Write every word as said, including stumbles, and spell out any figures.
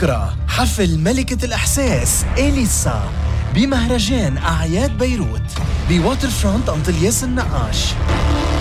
بكرة حفل ملكة الإحساس إليسا بمهرجان أعياد بيروت بواتر فرونت أنطلياس النقاش.